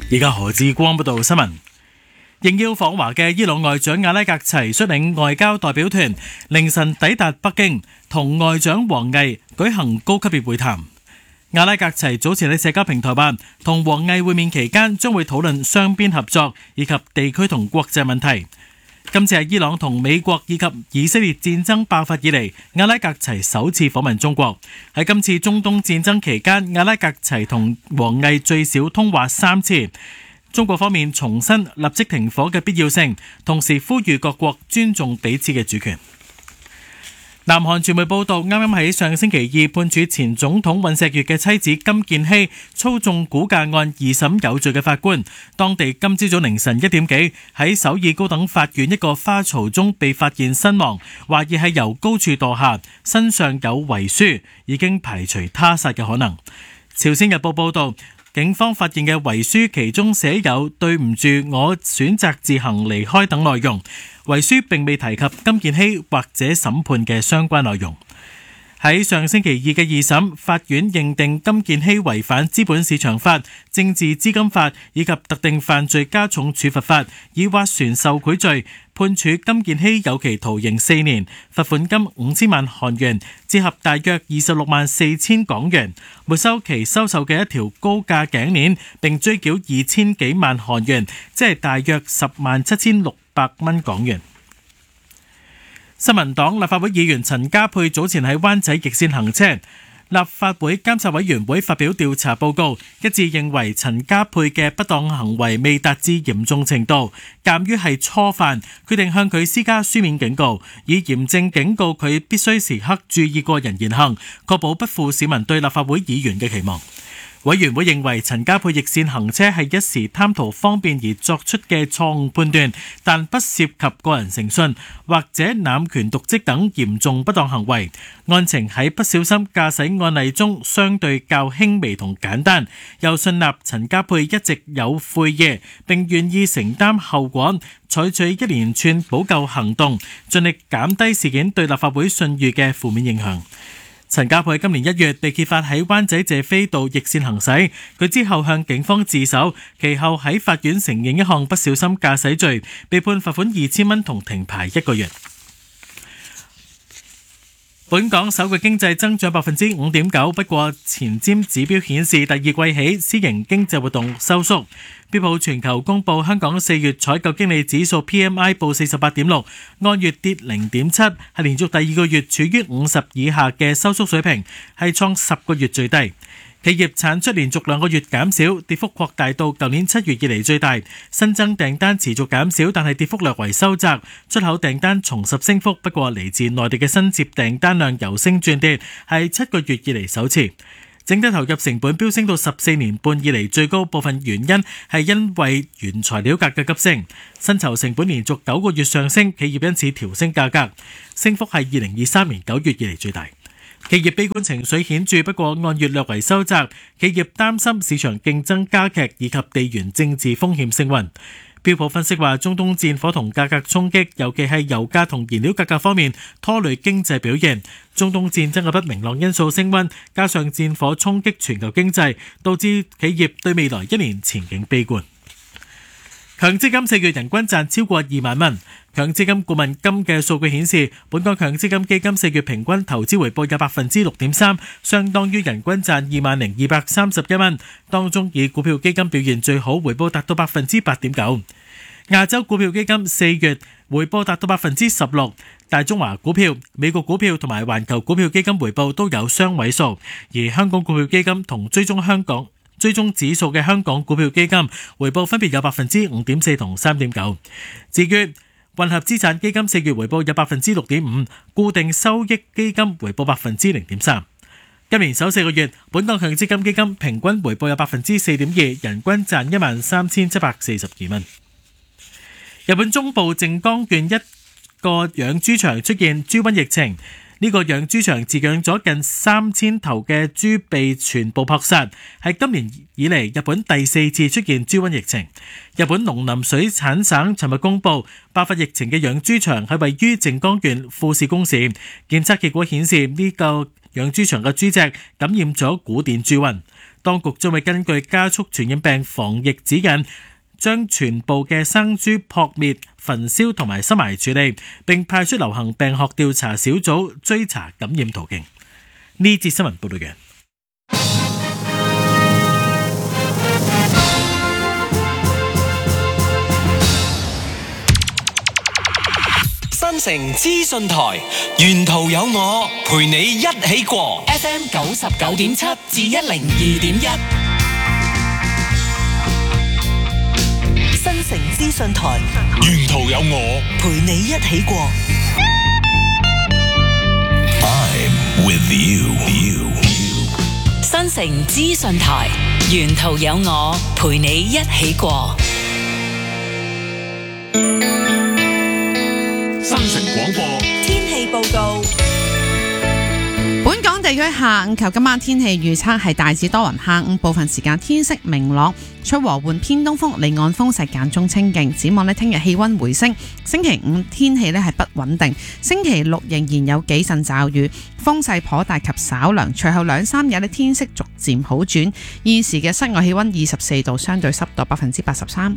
而家何志光報道新聞。應邀訪華嘅伊朗外長阿拉格齊率領外交代表團凌晨抵達北京，同外長王毅舉行高級別會談。阿拉格齊早前喺社交平台話，同王毅會面期間將會討論雙邊合作以及地區同國際問題。今次係伊朗同美國以及以色列戰爭爆發以嚟，阿拉格齊首次訪問中國。喺今次中東戰爭期間，阿拉格齊同王毅最少通話3次。中國方面重申立即停火嘅必要性，同時呼籲各國尊重彼此嘅主權。南韓傳媒報道，啱啱喺上星期二判處前總統尹錫悅嘅妻子金建希操縱估價案二審有罪嘅法官，當地今朝早凌晨1點幾喺首爾高等法院一個花槽中被發現身亡，懷疑係由高處墮下，身上有遺書，已經排除他殺嘅可能。朝鮮日報報道，警方發現嘅遺書其中寫有對唔住，我選擇自行離開等內容。遺書並未提及金建希或者審判嘅相關內容。喺上星期二嘅二審，法院認定金建希違反資本市場法、政治資金法以及特定犯罪加重處罰法，以斡旋受賄罪，判處金建希有期徒刑4年，罰款金5000萬韓元，折合大約264000港元，沒收其收受嘅一條高價頸鏈，並追繳2000幾萬韓元，即係大約107600蚊港元。新民黨立法會議員陳家珮早前喺灣仔逆線行車，立法會監察委員會發表調查報告，一致認為陳家珮嘅不當行為未達至嚴重程度，鑑於係初犯，決定向佢施加書面警告，以嚴正警告佢必須時刻注意個人言行，確保不負市民對立法會議員嘅期望。委員會認為陳家珮逆線行車係一時貪圖方便而作出嘅錯誤判斷，但不涉及個人誠信或者濫權瀆職等嚴重不當行為。案情喺不小心駕駛案例中相對較輕微同簡單，又信納陳家珮一直有悔意，並願意承擔後果，採取一連串補救行動，盡力減低事件對立法會信譽嘅負面影響。陳家珮今年1月被揭發喺灣仔謝斐道逆線行駛，佢之後向警方自首，其後喺法院承認一項不小心駕駛罪，被判罰款2000蚊同停牌1個月。本港首季經濟增長 5.9%， 不過前瞻指標顯示第二季起私營經濟活動收縮。標普全球公佈香港4月採購經理指數 PMI 報 48.6， 按月跌 0.7， 係連續第二個月處於50以下嘅收縮水平，係創10個月最低。企業產出連續2個月減少，跌幅擴大到舊年7月以嚟最大。新增訂單持續減少，但係跌幅略為收窄。出口訂單重拾升幅，不過嚟自內地嘅新接訂單量由升轉跌，係7個月以嚟首次。整體投入成本飆升到14年半以嚟最高，部分原因係因為原材料價格急升。薪酬成本連續9個月上升，企業因此調升價格，升幅係2023年9月以嚟最大。企業悲觀情緒顯著，不過按月略為收窄。企業擔心市場競爭加劇以及地緣政治風險升溫。標普分析話，中東戰火同價格衝擊，尤其係油價同燃料價格方面拖累經濟表現。中東戰爭嘅不明朗因素升溫，加上戰火衝擊全球經濟，導致企業對未來1年前景悲觀。強積金4月人均賺超過2萬蚊。強積金顧問金嘅數據顯示，本港強積金基金4月平均投資回報有 6.3%， 相當於人均賺20,231蚊。當中以股票基金表現最好，回報達到 8.9%。亞洲股票基金4月回報達到 16%， 大中華股票、美國股票同埋環球股票基金回報都有雙位數，而香港股票基金同追蹤指數嘅香港股票基金回報分別有 5.4% 同 3.9%。 至於混合資產基金4月回報有 6.5%， 固定收益基金回報 0.3%。 今年首4個月，本港強積金基金平均回報有 4.2%， 人均賺13,742蚊。日本中部靜岡縣一個養豬場出現豬瘟疫情。呢個養豬場飼養咗近3000頭嘅豬被全部撲殺，係今年以嚟日本第4次出現豬瘟疫情。日本農林水產省尋日公佈，爆發疫情嘅養豬場係位於靜岡縣富士宮市，檢測結果顯示呢個養豬場嘅豬隻感染咗古典豬瘟。 當局將會根據加速傳染病防疫指引，將全部嘅生豬撲滅、焚燒同埋收埋處理，並派出流行病學調查小組追查感染途徑。呢節新聞報道嘅。 新城資訊台，沿途有我陪你一起過 FM 99.7至102.1。 新城資訊台， 沿途有我陪你一起過。 I'm with you。 新城資訊台，沿途有我陪你一起過。 新城廣播天氣報告。 本港地區下午及今晚天氣預測係大致多雲，下午部分時間天色明朗，吹和緩偏東風，離岸風勢間中清勁。展望聽日氣溫回升，星期五天氣係不穩定，星期六仍然有幾陣驟雨，風勢頗大及稍涼。隨後2-3日天色逐漸好轉。現時嘅室外氣溫24度，相對濕度83%。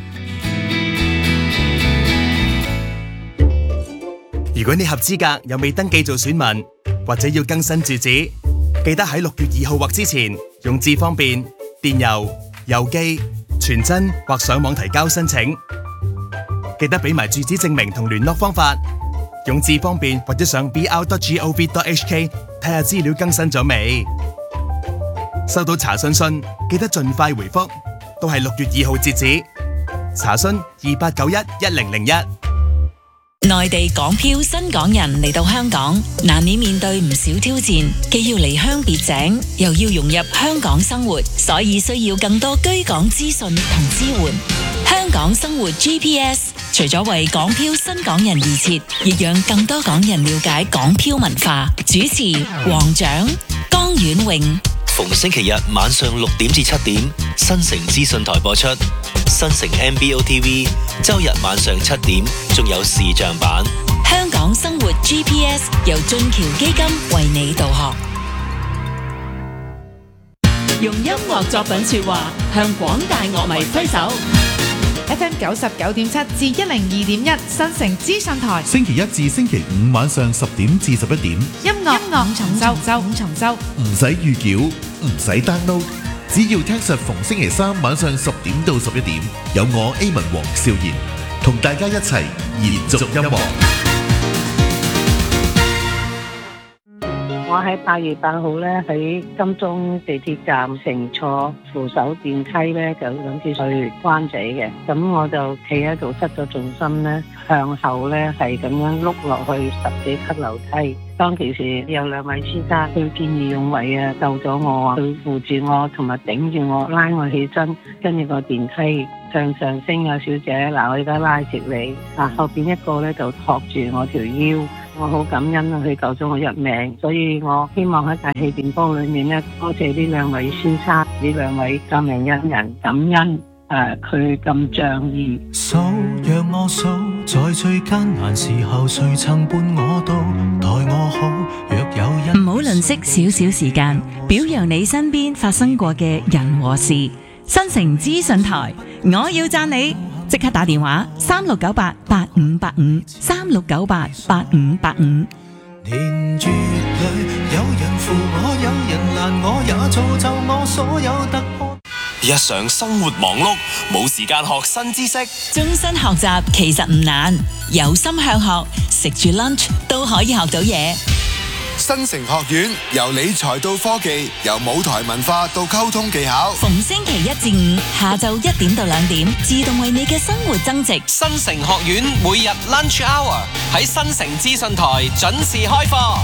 如果你合資格又未登記做選民，或者要更新住址，記得喺6月2號或之前用智方便、電郵、郵寄、傳真或上網提交申請。記得俾埋住址證明同聯絡方法，用智方便或者上 br.gov.hk 睇下資料更新咗未。收到查詢信記得盡快回覆，都係6月2號截止。查詢28911001。 內地港漂新港人嚟到香港，難免面對唔少挑戰，既要離鄉別井，又要融入香港生活，所以需要更多居港資訊同支援。香港生活 GPS 除咗為港漂新港人而設，亦讓更多港人了解港漂文化。主持黃獎、江婉穎。 逢星期日晚上6點至7點，新城資訊台播出；新城 MBO TV 周日晚上7點，仲有視像版。 香港生活 GPS 由俊橋基金為你導航， 用音樂作品說話，向廣大樂迷揮手。 FM 99.7至102.1新城資訊台， 星期一至星期五晚上10點至11點， 音樂五重奏， 唔使預繳，唔使 download， 只要聽實逢星期三晚上10點到11點，有我 A 文黃少賢同大家一齊延續音樂。 我喺8月8號咧喺金鐘地鐵站乘坐扶手電梯咧，就諗住去灣仔嘅，咁我就企喺度失咗重心咧，向後咧係咁樣碌落去10幾級樓梯。當其時有2位先生，佢見義勇為啊，救咗我啊，佢扶住我同埋頂住我，拉我起身，跟住個電梯上升啊，小姐，嗱我而家拉直你，後邊一個咧就托住我條腰。我好感恩啊，佢救咗我一命，所以我希望喺大氣電波裏面咧，多謝呢2位先生，呢2位救命恩人，感恩佢咁仗義。 數讓我數，在最艱難時候，誰曾伴我到，待我好，若有人。 唔好吝惜少少時間，表揚你身邊發生過嘅人和事。新城資訊台，我要讚你。即刻打電話36988585，36988585。 年月裏有人扶我，有人攔我，也造就我所有突破。 日常生活忙碌，冇時間學新知識。 終身學習其實唔難，有心向學，食住 lunch 都可以學到嘢。 新城學院由理財到科技，由舞台文化到溝通技巧， 逢星期1至5下晝1點到2點，自動為你嘅生活增值。 新城學院每日 lunch hour 喺新城資訊台準時開課。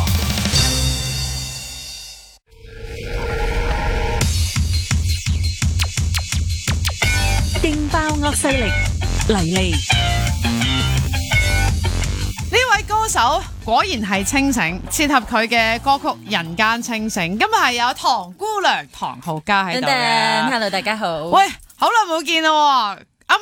勁爆惡勢力嚟嚟。 呢位歌手果然係清醒，切合佢嘅歌曲《人間清醒》。今日係有唐姑娘唐浩嘉喺度嘅。 Hello， 大家好。 喂，好耐冇見啦！啱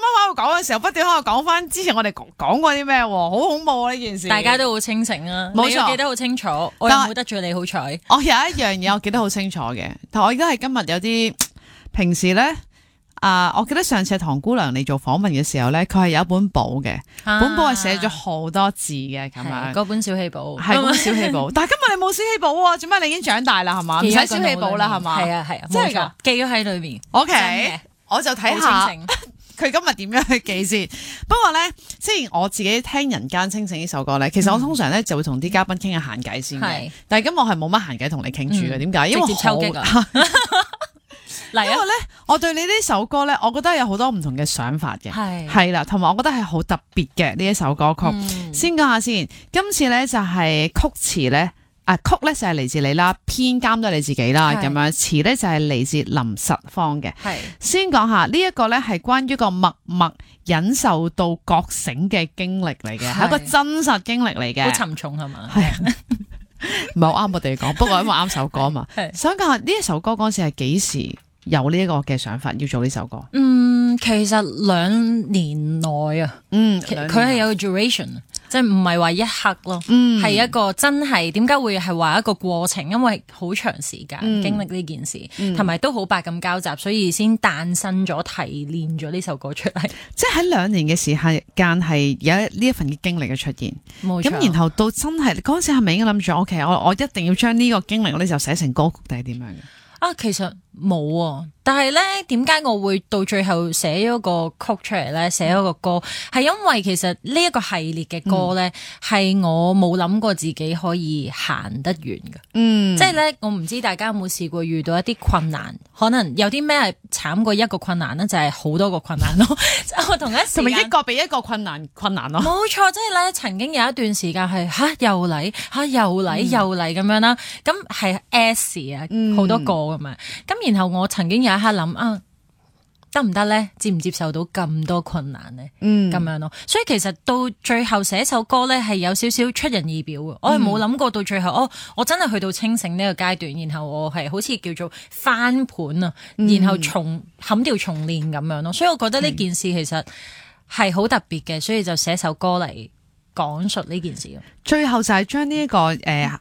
喺度講嘅時候，不斷喺度講翻之前我哋講過啲咩，好恐怖啊呢件事。 大家都好清醒啊， 冇錯， 你要記得好清楚。我又冇得罪你，好彩。 我有一樣嘢我記得好清楚嘅，但我而家係今日有啲平時咧。我記得上次唐姑娘嚟做訪問嘅時候咧，佢係有一本簿嘅，本簿係寫咗好多字嘅咁樣。 嗰本小氣簿係本小氣簿，但係今日你冇小氣簿喎，做咩你已經長大啦係嘛？唔使小氣簿啦係嘛？ 係啊， 真係㗎， 記咗喺裏面。 OK，我就睇下佢今日點樣去記先。不過咧，即係我自己聽《人間清醒》呢首歌咧，其實我通常咧就會同啲嘉賓傾下閒偈先嘅。但係今日我係冇乜閒偈同你傾住嘅，點解？因為直接抽擊啊！ 因為咧，我對你呢首歌咧，我覺得有好多唔同嘅想法嘅，係啦，同埋我覺得係好特別嘅呢一首歌曲。先講下先，今次咧就係曲詞咧，曲咧就係嚟自你啦，編監都係你自己啦，咁樣詞咧就係嚟自林實芳嘅。先講下呢一個咧係關於個默默忍受到覺醒嘅經歷嚟嘅，係一個真實經歷嚟嘅， 好沉重係嘛？ 係啊。唔係好啱我哋講，不過因為啱首歌啊嘛。想講下呢一首歌嗰陣時係幾時有呢一個嘅想法要做呢首歌？ 其實2年內啊，佢係有個 duration， 即係唔係話一刻咯，係一個真係點解會係話一個過程，因為好長時間經歷呢件事，同埋都好百感交集，所以先誕生咗提煉咗呢首歌出嚟。 即係喺2年嘅時間係有呢一份嘅經歷嘅出現， 冇錯。 咁然後到真係嗰陣時係咪已經諗住 OK， 我一定要將呢個經歷我哋就寫成歌曲定係點樣嘅？ 其實冇啊，但係咧，點解我會到最後寫咗個曲出嚟咧？寫咗個歌，係因為其實呢一個系列嘅歌咧，係我冇諗過自己可以行得完嘅。即係咧，我唔知大家有冇試過遇到一啲困難，可能有啲咩係慘過一個困難咧，就係好多個困難咯。我同咪一個比一個困難咯。 冇錯，即係咧，曾經有一段時間係又嚟咁樣啦，咁係 S 啊，好多個咁樣，咁然後我曾經有一刻諗得唔得咧？接唔接受到咁多困難咧？咁樣咯，所以其實到最後寫首歌咧，係有少少出人意表嘅。我係冇諗過到最後，我真係去到清醒呢個階段，然後我係好似叫做翻盤啊，然後砍掉重練咁樣咯。所以我覺得呢件事其實係好特別嘅，所以就寫首歌嚟講述呢件事。 最後就係將呢一個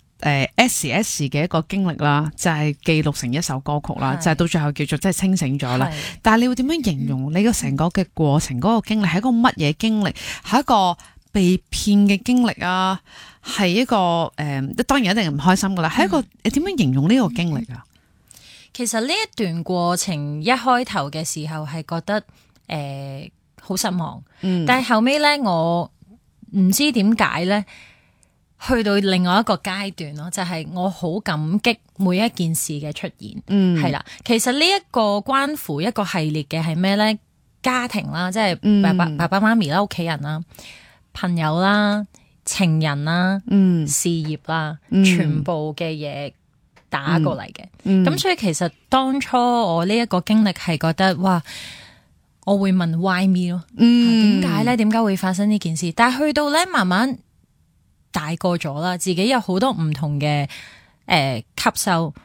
S 嘅一個經歷啦，就係記錄成一首歌曲啦，就係到最後叫做真係清醒咗啦。但係你會點樣形容你個成個嘅過程嗰個經歷係一個乜嘢經歷？係一個被騙嘅經歷啊？係一個當然一定唔開心噶啦。係一個你點樣形容呢個經歷啊？ 其實呢一段過程一開頭嘅時候係覺得好失望，但係後尾咧我唔知點解咧。去到另外一個階段咯，就係我好感激每一件事嘅出現，係啦。其實呢一個關乎一個系列嘅係咩咧？家庭啦，即係爸爸媽咪啦、屋企人啦、朋友啦、情人啦、事業啦，全部嘅嘢打過嚟嘅。咁所以其實當初我呢一個經歷係覺得哇，我會問 why me 咯，點解咧？點解會發生呢件事？但係去到咧慢慢大個咗啦，自己有好多唔同嘅吸收，